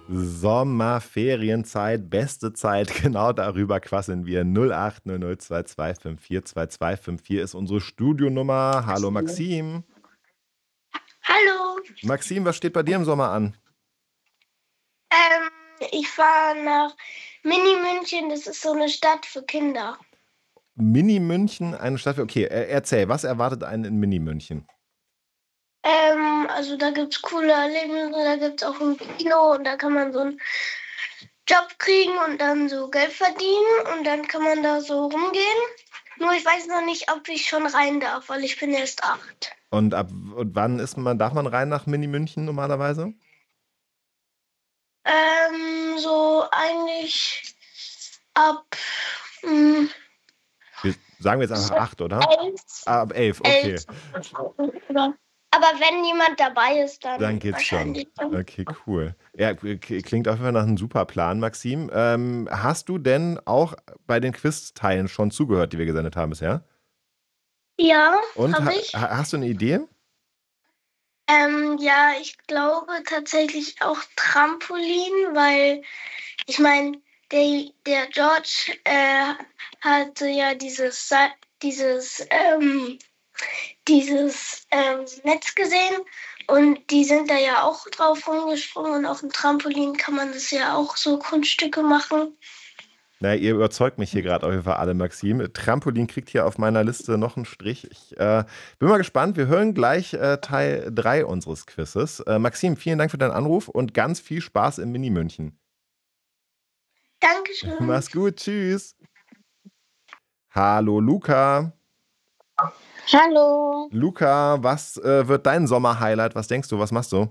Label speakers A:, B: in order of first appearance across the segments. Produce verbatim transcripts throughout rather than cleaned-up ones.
A: Sommerferienzeit, beste Zeit, genau darüber quasseln wir. null acht null null zwei zwei fünf vier zwei zwei fünf vier ist unsere Studionummer. Hallo Maxim.
B: Hallo.
A: Maxim, was steht bei dir im Sommer an?
B: Ähm, ich fahre nach Mini-München, das ist so eine Stadt für Kinder.
A: Mini-München, eine Stadt für... Okay, er- erzähl, was erwartet einen in Mini-München?
B: Ähm, also da gibt's coole Erlebnisse, da gibt's auch ein Kino und da kann man so einen Job kriegen und dann so Geld verdienen und dann kann man da so rumgehen. Nur ich weiß noch nicht, ob ich schon rein darf, weil ich bin erst acht.
A: Und ab und wann ist man, darf man rein nach Mini-München normalerweise?
B: Ähm, so eigentlich ab mh,
A: Wir, sagen wir jetzt einfach acht, oder?
B: elf.
A: Ah, ab elf, okay.
B: elf. Oder- Aber wenn jemand dabei ist, dann,
A: Dann geht's schon.
B: wahrscheinlich.
A: Okay, cool. Ja, k- klingt auf jeden Fall nach einem super Plan, Maxim. Ähm, hast du denn auch bei den Quiz-Teilen schon zugehört, die wir gesendet haben bisher?
B: Ja,
A: Und
B: habe
A: ha
B: ich.
A: ha- hast du eine Idee?
B: Ähm, ja, ich glaube tatsächlich auch Trampolin, weil ich meine, der, der George äh, hatte ja dieses, Sa- dieses, ähm, dieses ähm, Netz gesehen und die sind da ja auch drauf rumgesprungen und auf dem Trampolin kann man das ja auch so Kunststücke machen.
A: Na, ihr überzeugt mich hier gerade auf jeden Fall alle, Maxim. Trampolin kriegt hier auf meiner Liste noch einen Strich. Ich äh, bin mal gespannt. Wir hören gleich äh, Teil drei unseres Quizzes. Äh, Maxim, vielen Dank für deinen Anruf und ganz viel Spaß in Mini-München.
B: Dankeschön.
A: Mach's gut, tschüss. Hallo, Luca.
B: Hallo.
A: Luca, was äh, wird dein Sommer-Highlight? Was denkst du, was machst du?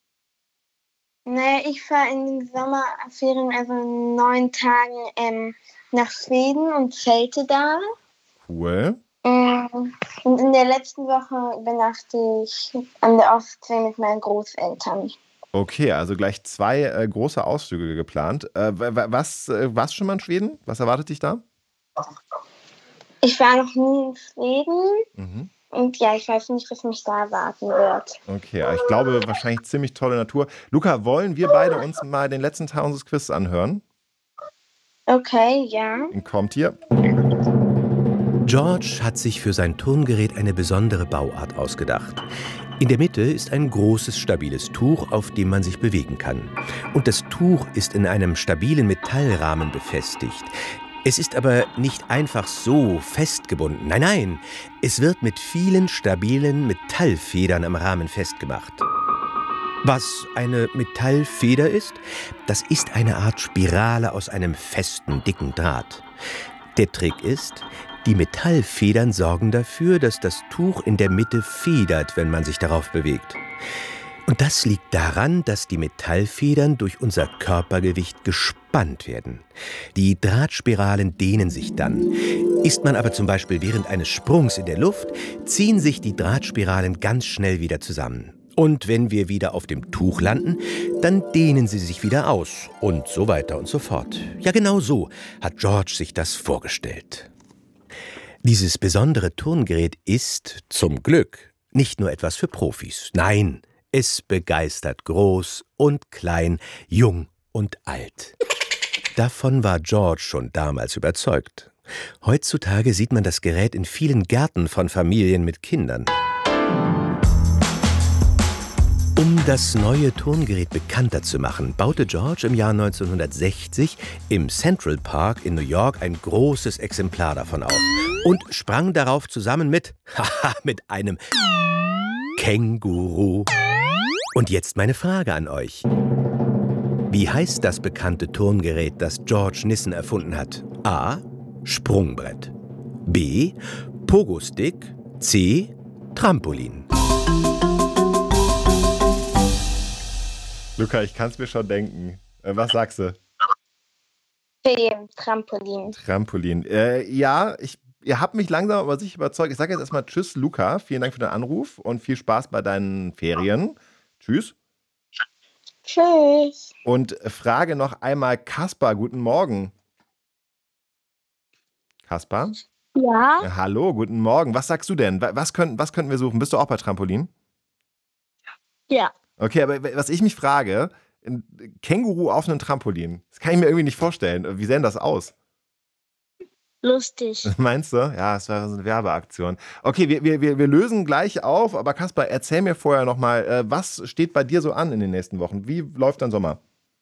B: Nee, ich fahre in den Sommerferien, also in neun Tagen ähm, nach Schweden und zelte da.
A: Cool.
B: Mm, Und in der letzten Woche übernachte ich an der Ostsee mit meinen Großeltern.
A: Okay, also gleich zwei äh, große Ausflüge geplant. Äh, wa- wa- was, äh, warst du schon mal in Schweden? Was erwartet dich da?
B: Ich war noch nie in Schweden
A: Mhm.
B: und ja, ich weiß nicht, was mich da erwarten wird.
A: Okay, aber ich glaube wahrscheinlich ziemlich tolle Natur. Luca, wollen wir beide uns mal den letzten Teil unseres Quiz anhören?
B: Okay, ja.
A: Den kommt hier.
C: George hat sich für sein Turngerät eine besondere Bauart ausgedacht. In der Mitte ist ein großes, stabiles Tuch, auf dem man sich bewegen kann. Und das Tuch ist in einem stabilen Metallrahmen befestigt. Es ist aber nicht einfach so festgebunden. Nein, nein, es wird mit vielen stabilen Metallfedern am Rahmen festgemacht. Was eine Metallfeder ist, das ist eine Art Spirale aus einem festen, dicken Draht. Der Trick ist, die Metallfedern sorgen dafür, dass das Tuch in der Mitte federt, wenn man sich darauf bewegt. Und das liegt daran, dass die Metallfedern durch unser Körpergewicht gespannt werden. Die Drahtspiralen dehnen sich dann. Ist man aber zum Beispiel während eines Sprungs in der Luft, ziehen sich die Drahtspiralen ganz schnell wieder zusammen. Und wenn wir wieder auf dem Tuch landen, dann dehnen sie sich wieder aus und so weiter und so fort. Ja, genau so hat George sich das vorgestellt. Dieses besondere Turngerät ist, zum Glück, nicht nur etwas für Profis. Nein, es begeistert groß und klein, jung und alt. Davon war George schon damals überzeugt. Heutzutage sieht man das Gerät in vielen Gärten von Familien mit Kindern. Um das neue Turngerät bekannter zu machen, baute George im Jahr neunzehnhundertsechzig im Central Park in New York ein großes Exemplar davon auf und sprang darauf zusammen mit, haha, mit einem Känguru. Und jetzt meine Frage an euch. Wie heißt das bekannte Turngerät, das George Nissen erfunden hat? A. Sprungbrett. B. Pogo-Stick. C. Trampolin.
A: Luca, ich kann es mir schon denken. Äh, was sagst du?
B: C, Trampolin.
A: Trampolin. Äh, ja, ich, ihr habt mich langsam aber sicher überzeugt. Ich sage jetzt erstmal Tschüss, Luca. Vielen Dank für den Anruf und viel Spaß bei deinen Ferien. Tschüss.
B: Tschüss.
A: Und frage noch einmal Kaspar, guten Morgen. Kaspar?
B: Ja.
A: Ja, hallo, guten Morgen. Was sagst du denn? Wa- Was, können, was könnten wir suchen? Bist du auch bei Trampolin?
B: Ja.
A: Okay, aber was ich mich frage, Ein Känguru auf einem Trampolin. Das kann ich mir irgendwie nicht vorstellen. Wie sähe denn das aus?
B: Lustig.
A: Meinst du? Ja, es wäre so eine Werbeaktion. Okay, wir, wir, wir wir lösen gleich auf, aber Kaspar, erzähl mir vorher nochmal, äh, was steht bei dir so an in den nächsten Wochen? Wie läuft dein Sommer?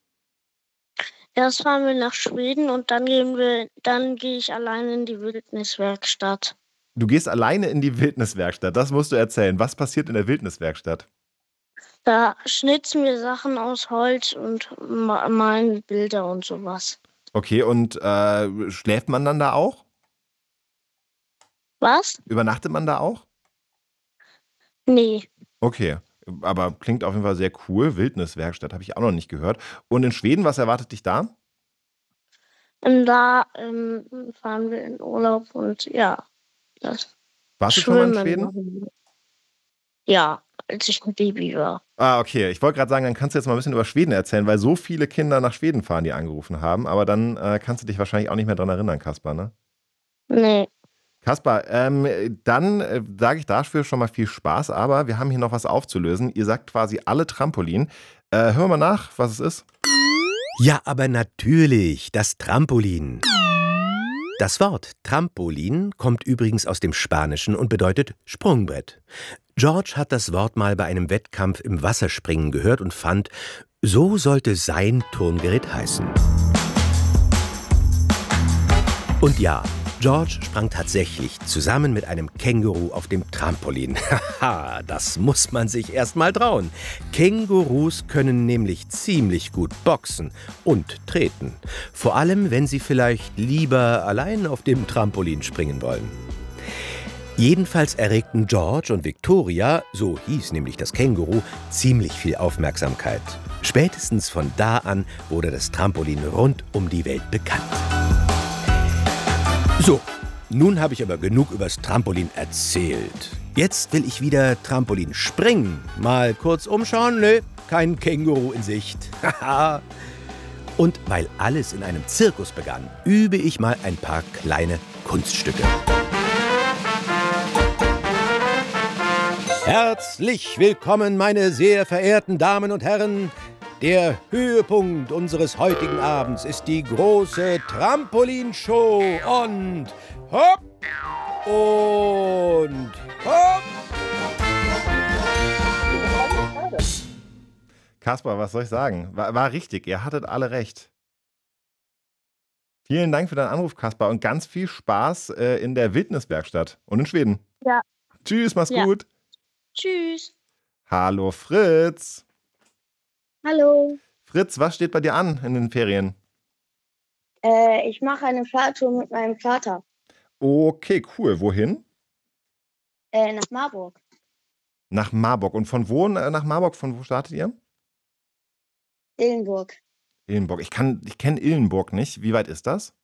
B: Erst fahren wir nach Schweden und dann gehen wir, dann gehe ich alleine in die Wildniswerkstatt.
A: Du gehst alleine in die Wildniswerkstatt, das musst du erzählen. Was passiert in der Wildniswerkstatt?
B: Da schnitzen wir Sachen aus Holz und ma- malen Bilder und sowas.
A: Okay, und äh, schläft man dann da auch?
B: Was?
A: Übernachtet man da auch?
B: Nee.
A: Okay, aber klingt auf jeden Fall sehr cool. Wildniswerkstatt habe ich auch noch nicht gehört. Und in Schweden, was erwartet dich da?
B: Und da ähm, fahren wir in Urlaub und ja, das
A: Warst du schon mal in
B: Schwimmen
A: Schweden?
B: machen wir. Ja, als ich ein Baby war.
A: Ah, okay. Ich wollte gerade sagen, dann kannst du jetzt mal ein bisschen über Schweden erzählen, weil so viele Kinder nach Schweden fahren, die angerufen haben. Aber dann äh, kannst du dich wahrscheinlich auch nicht mehr dran erinnern, Kaspar, ne?
B: Nee.
A: Kaspar, ähm, dann äh, sage ich dafür schon mal viel Spaß, aber wir haben hier noch was aufzulösen. Ihr sagt quasi alle Trampolin. Äh, hören wir mal nach, was es ist.
C: Ja, aber natürlich, das Trampolin. Das Wort Trampolin kommt übrigens aus dem Spanischen und bedeutet Sprungbrett. George hat das Wort mal bei einem Wettkampf im Wasserspringen gehört und fand, so sollte sein Turngerät heißen. Und ja, George sprang tatsächlich zusammen mit einem Känguru auf dem Trampolin. Haha, das muss man sich erst mal trauen. Kängurus können nämlich ziemlich gut boxen und treten. Vor allem, wenn sie vielleicht lieber allein auf dem Trampolin springen wollen. Jedenfalls erregten George und Victoria, so hieß nämlich das Känguru, ziemlich viel Aufmerksamkeit. Spätestens von da an wurde das Trampolin rund um die Welt bekannt. So, nun habe ich aber genug übers Trampolin erzählt. Jetzt will ich wieder Trampolin springen. Mal kurz umschauen, nö, kein Känguru in Sicht. Haha. Und weil alles in einem Zirkus begann, übe ich mal ein paar kleine Kunststücke. Herzlich willkommen, meine sehr verehrten Damen und Herren. Der Höhepunkt unseres heutigen Abends ist die große Trampolinshow und hopp und hopp.
A: Kaspar, was soll ich sagen? War, war richtig, ihr hattet alle recht. Vielen Dank für deinen Anruf, Kaspar, und ganz viel Spaß äh, in der Wildniswerkstatt und in Schweden.
B: Ja.
A: Tschüss, mach's
B: Ja.
A: gut.
B: Tschüss.
A: Hallo Fritz.
B: Hallo.
A: Fritz, was steht bei dir an in den Ferien?
B: Äh, ich mache eine Fahrtour mit meinem Vater
A: Okay, cool. Wohin?
B: äh, nach Marburg.
A: Nach Marburg. Und von wo äh, nach Marburg? Von wo startet ihr?
B: Dillenburg.
A: Illenburg. Ich kann, ich kenne Illenburg nicht. Wie weit ist das?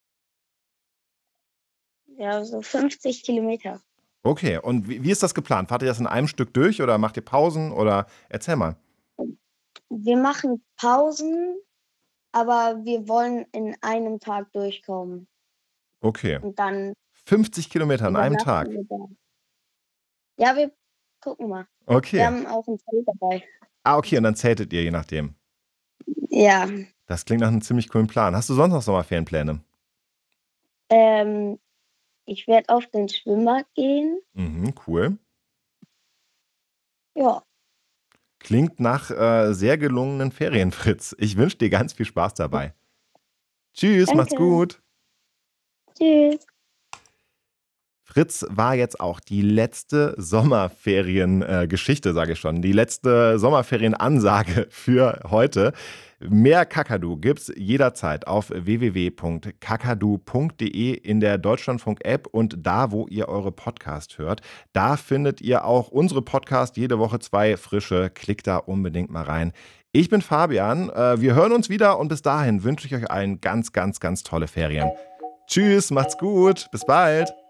B: Ja, so fünfzig Kilometer.
A: Okay, und wie, wie ist das geplant? Fahrt ihr das in einem Stück durch oder macht ihr Pausen oder erzähl mal.
B: Wir machen Pausen, aber wir wollen in einem Tag durchkommen.
A: Okay.
B: Und dann
A: fünfzig Kilometer an einem Tag.
B: übernachten wir da. Ja, wir gucken mal. Wir
A: Okay.
B: haben auch ein Zelt dabei.
A: Ah, okay, und dann zeltet ihr je nachdem.
B: Ja.
A: Das klingt nach einem ziemlich coolen Plan. Hast du sonst noch Sommerferienpläne?
B: Ähm, ich werde auf den Schwimmbad gehen.
A: Mhm, cool.
B: Ja.
A: Klingt nach äh, sehr gelungenen Ferien, Fritz. Ich wünsche dir ganz viel Spaß dabei. Tschüss, macht's
B: Danke.
A: gut.
B: Tschüss.
A: Fritz war jetzt auch die letzte Sommerferien-Geschichte, sage ich schon. Die letzte Sommerferienansage für heute. Mehr Kakadu gibt's jederzeit auf w w w punkt kakadu punkt de in der Deutschlandfunk-App und da, wo ihr eure Podcast hört. Da findet ihr auch unsere Podcast, jede Woche zwei frische. Klickt da unbedingt mal rein. Ich bin Fabian. äh, Wir hören uns wieder und bis dahin wünsche ich euch allen ganz, ganz, ganz tolle Ferien. Tschüss, macht's gut. Bis bald.